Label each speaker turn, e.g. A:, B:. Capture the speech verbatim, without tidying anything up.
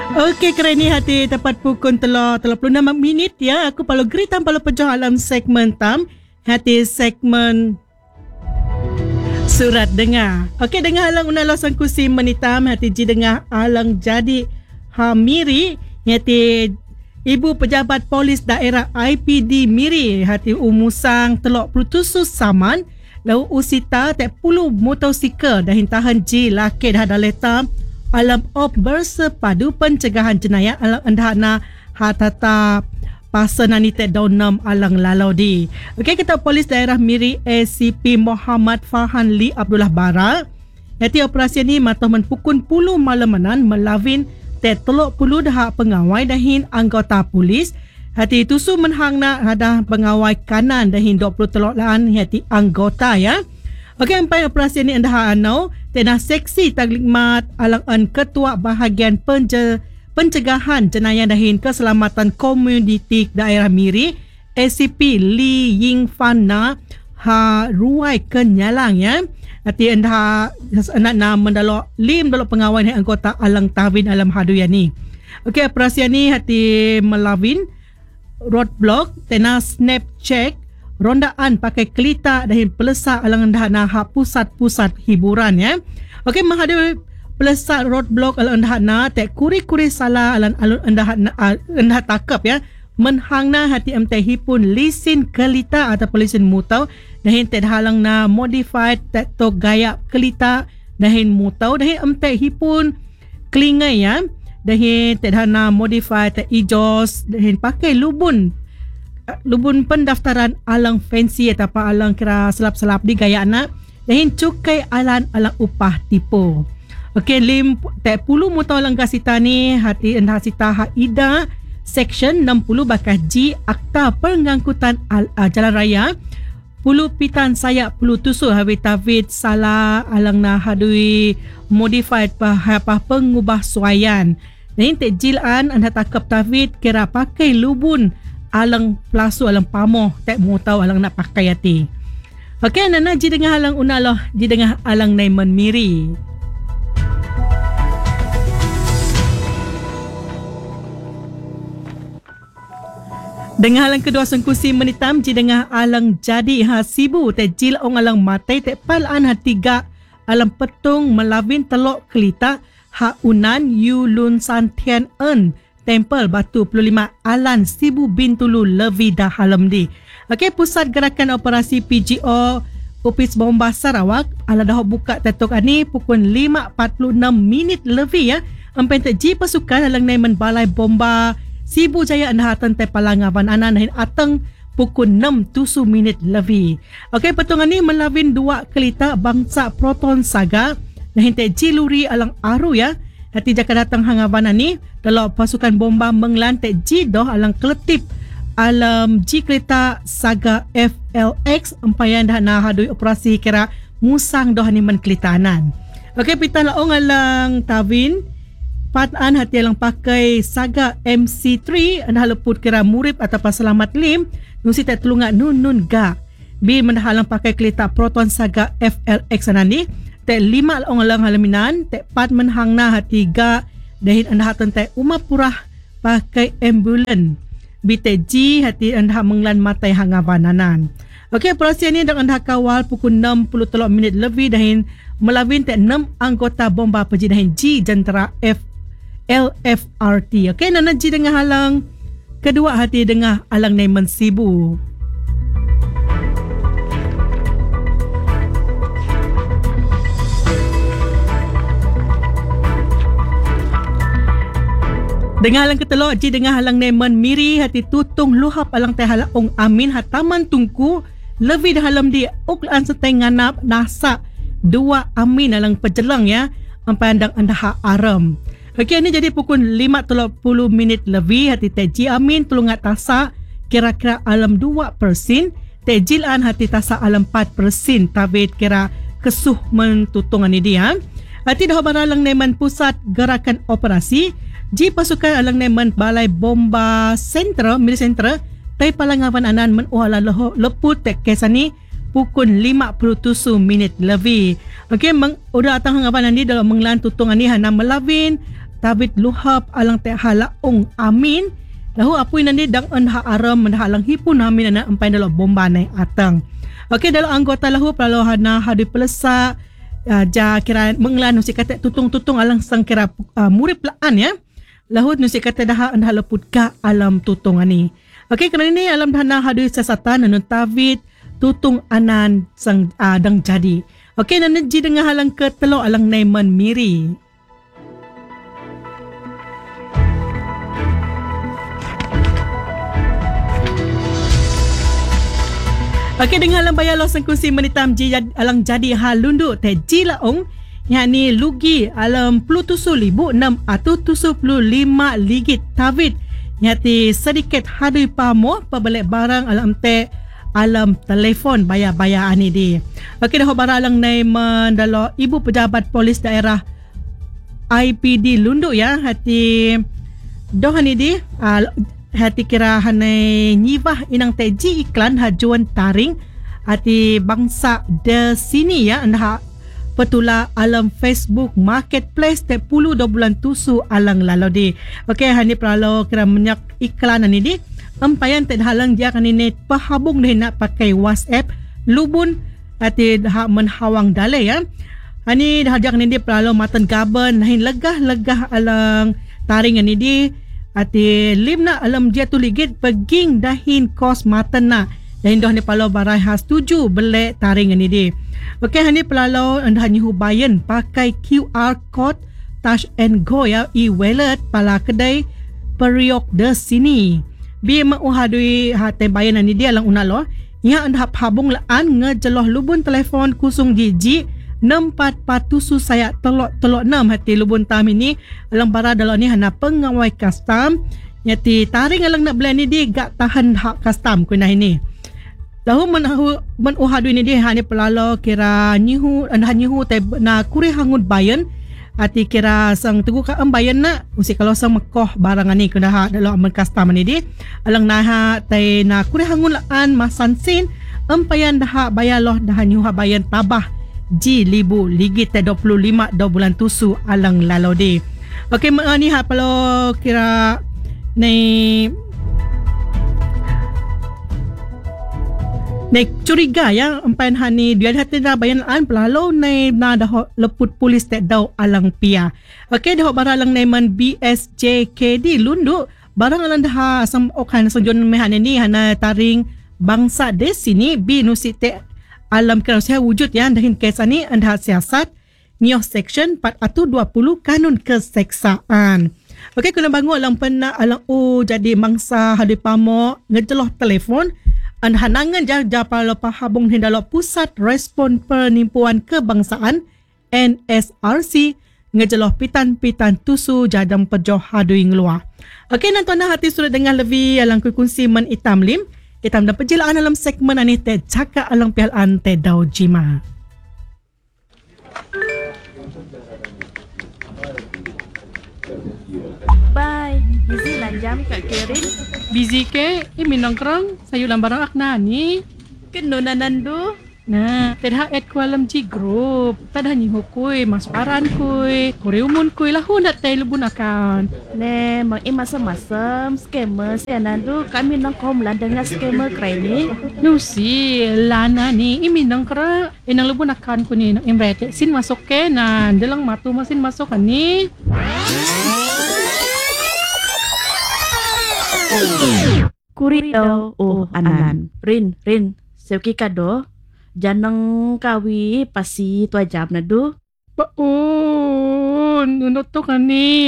A: Okey, keren ni hati tepat pukul telah telah puluh enam minit ya. Aku palu geritam palu pejah alam segmen tam. Hati segmen surat dengar. Okey, dengar alang unala sangkusi menitam hati ji dengar alang jadi ha Miri hati Ibu Pejabat Polis Daerah I P D Miri hati umusang telok pelutusus saman lau usita tak puluh motosikal dah hintahan ji lakit hada letam alam op bersepadu pencegahan jenayah alam endahna hatata pasanani tek daun enam alang lalau di. Okey, kita Polis Daerah Miri A C P Muhammad Farhan Lee Abdullah Bara. Hati operasi ni matah menpukun puluh malamanan melawin tek telok puluh dah pengawai dahin anggota polis. Hati tusu menhangna ada pengawai kanan dahin dua puluh telok laan hati anggota ya. Okey, empat operasi ni anda anau tenah seksi taklimat alang an ketua bahagian penje, pencegahan jenayah dahin keselamatan komuniti daerah Miri A C P Lee Ying Fana ha ruai kenyalang ya. Hati anda anak na mendalok lim dalok pengawai ni anggota alang tawin alam hadu ya ni. Okey, operasi ni hati melawin roadblock tenah snap check rondaan pakai kelita dan pelesat alang dahana ha pusat-pusat hiburan ya. Okey, menghadapi pelesat roadblock alang dahana tek kuri-kuri salah alang alun dahana endah takap ya. Menhangna hati emteh hipun lisin kelita atau lisin mutau dahin tek halang na modified tek to gaya kelita dahin mutau dahin emteh hipun kelingai ya. Dahin tek hana modified tek ijos dahin pakai lubun lubun pendaftaran alang fancy atau apa alang kira selap-selap di gaya anak dahin cukai alang alang upah tipu. Okey, lim tak puluh mutau alang kasita ni hati endah sita ha ida section enam puluh bakah G akta pengangkutan al, uh, jalan raya puluh pitan sayak puluh tusuk hawi tawid salah alang na hadui modified apa pengubah suayan dahin tek jilan anda takap tawid kira pakai lubun alang plasu alang pamoh tek mutau alang nak pakai hati. Okey, nana ji dengar alang unalah ji dengar alang Naiman Miri. Dengar alang kedua sengkusi menitam ji dengar alang jadi ha sibu tek jil ong alang matai tek palaan ha tiga alang petung melawin telok kelita ha unan yulun santian en Tempel Batu puluh lima Alan Sibu Bintulu Levi dah halam di. Okey, Pusat Gerakan Operasi P G O Opis Bomba Sarawak ala dah buka tetok ani pukul lima empat puluh enam minit Levi ya. Empen tak ji pasukan alang Naiman Balai Bomba Sibu Jaya anda hatan te palangawan anan dahin ateng pukul enam tusu minit Levi. Okey, petungan ni melawin dua kelita bangsa Proton Saga dahin te ji luri alang aru ya. Hati jaka datang hangawan ni dalam pasukan bomba menglantik G doh alang keletip alam G kereta Saga F L X empayan dah na hadui operasi kira musang doh ni menkelitanan. Okey, pita laong alang tawin pataan hati alang pakai Saga M C tiga anda leput kira murib atau selamat lim nusi tak telunga nun nun ga bi mendahalang pakai kereta Proton Saga F L X anani tek lima laong alang halaminan tek pat menhangna hati ga dahin anda hatan tek umapurah pakai ambulan bi tek ji hati anda menglan matai hangabananan. Okey, operasi ni dak anda kawal pukul enam puluh tiga minit lebih dahin melawin tek enam anggota bomba peji dahin G jentera F L F R T. Okey, nana ji dengan halang kedua hati dengan alang Naiman Sibu. Dengan halang ketelok ji dengan halang Naiman Miri hati tutung luhap alang teh halong amin hataman tungku lebih dah halam di uklaan setenganap nasa dua amin alang pejelang ya ampandang anda ha aram. Okey, ini jadi pukul lima tiga puluh minit lebih hati teh ji amin tulungat tasa kira-kira alam dua persen teh jilan hati tasa alam empat persen tawid kira kesuh mentutungan ini dia. Hati dah baralang Naiman Pusat Gerakan Operasi Ji pasukan alang Naiman Balai Bomba Sentra Miri Sentra tai palangawan anan menuala leput tek kesani pukul lima puluh tujuh minit lebih. Okey, meng udah atang hangawan ni dalam menglan tutungan ni hana melawin David Luhab alang te halaong amin lahu apoy nandi dang anha aram menhalang hipun namin na empai dalam bomba nai atang. Okey, dalam anggota lahu palo hana hadi pelesa uh, ja kira menglan nusi kata tutung-tutung alang sang kira uh, murip laan ya. Lahu nusi kata dah anha leput ka alam tutung ani. Okey, kerana ni alam hana hadi sesatan nanun David tutung anan sang uh, dang jadi. Okey, nanti ji dengan halang ke telo alang Naiman Miri. Okey, dengan alam bayar losan kursi menitam ji alang jadi halundu te ji laong yakni lugi alam puluh tusu libu enam atau tusu puluh lima ligit David yakni sedikit hadui pamo pabalik barang alam te alam telefon bayar-bayar ani di. Okey, dah barang alang nai mendalo ibu pejabat polis daerah I P D Lundu ya hati doh ani di uh, hati kira hanai nyibah inang teji iklan hajuan taring hati bangsa de sini ya anda petula alam Facebook marketplace te puluh dua bulan tusu alang lalodi. Okey, hani pralo kira menyak iklan ani di empayan te halang dia kan ini pahabung deh nak pakai WhatsApp lubun hati dah menhawang dale ya. Hani dah jak ni dia pralo matan gaban lain legah-legah alang taring ani di ati limna alam dia tu ligit peging dahin kos matan na dahin dah ni palo barai has tuju bele taring ani di. Okey, hani palo anda nyu bayan pakai Q R code touch and go ya e-wallet pala kedai periok de sini. Bi ma uhadui hate bayan ani dia alang unalo nya anda habung laan ngejeloh lubun telefon kusung jiji enam empat patusu saya telok telok enam hati lubun tam ini alang bara dalam ni hana pengawai custom nyati taring alang nak beli ni di gak tahan hak custom kuna ini lahu menahu men uhadu ini di hani pelalo kira nyihu anda nyihu te na kuri hangut bayan hati kira sang tegu ka embayan nak usi kalau sang mekoh barang ni kuna hak dalam men custom ni di alang nah te na kuri hangut laan masan sin empayan dah bayar loh dah nyihu bayan tabah ji libu ligit te dua puluh lima dua bulan tusu alang lalode. Okey, ni ha palo kira ni ni curiga ya empan hani dia hati dah bayan an pelalo ni na dah leput polis te dau alang pia. Okey, dah barang alang Naiman B S J K D Lundu barang alang dah asam okhan sanjon mehan ni hana taring bangsa de sini bi nusite alam kerana saya wujud ya dahin kes ini anda siasat Nyoh Section empat ratus dua puluh Kanun Keseksaan. Okey, kena bangun alang pernah alang u jadi mangsa hadi pamo ngejeloh telefon anda hanangan jah japalo pahabung hindalo Pusat Respon Penipuan Kebangsaan N S R C ngejeloh pitan-pitan tusu jadang pejoh hadui ngeluar. Okey, nanti hati sudah dengar lebih alang kunci men itam lim kita mendapat penjelaan dalam segmen ini te cakap alang pialaan te dau jima.
B: Bye. Busy lah jam Kak Kirin.
A: Busy ke? Ini nongkrong sayur lambarang akna ni.
B: Kenunanan du.
A: Nah, tedha at ko alam ji group. Tadha ni hukui masuaran kui. Kore umun kui lah hunat tay lubun akan.
B: Ne, mang imasam-masam scammer sianan du kami nongkom lah dengan scammer krai ni.
A: Nusi lana ni imi nongkra inang lubun akan ku ni nang imrete sin masuk ke nan dalang matu masin masuk kan ni.
B: Kuri daw oh anan. Rin, rin. Sewki kado. Janang kawi pasi tua jam na du.
A: Baun, ano to ka ni?